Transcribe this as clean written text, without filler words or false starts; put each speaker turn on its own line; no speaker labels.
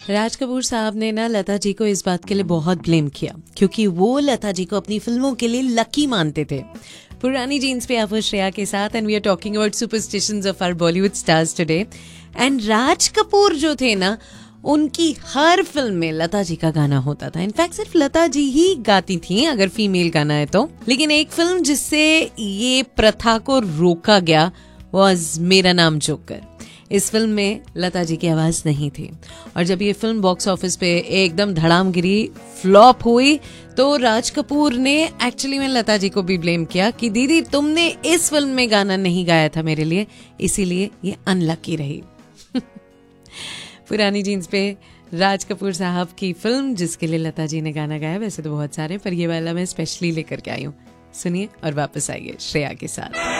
राज कपूर साहब ने ना लता जी को इस बात के लिए बहुत ब्लेम किया क्योंकि वो लता जी को अपनी फिल्मों के लिए लकी मानते थे। पुरानी जीन्स पे आप श्रेया के साथ and we are talking about superstitions of our Bollywood stars today. And Raj Kapoor जो थे ना, उनकी हर फिल्म में लता जी का गाना होता था। इनफैक्ट सिर्फ लता जी ही गाती थी अगर फीमेल गाना है तो। लेकिन एक फिल्म जिससे ये प्रथा को रोका गया वाज मेरा नाम जोकर। इस फिल्म में लता जी की आवाज नहीं थी और जब ये फिल्म बॉक्स ऑफिस पे एकदम धड़ाम गिरी, फ्लॉप हुई, तो राज कपूर ने एक्चुअली में लता जी को भी ब्लेम किया कि दीदी तुमने इस फिल्म में गाना नहीं गाया था मेरे लिए, इसीलिए ये अनलकी रही। पुरानी जीन्स पे राज कपूर साहब की फिल्म जिसके लिए लता जी ने गाना गाया, वैसे तो बहुत सारे पर ये वाला मैं स्पेशली लेकर के आई हूँ। सुनिए और वापस आइए श्रेया के साथ।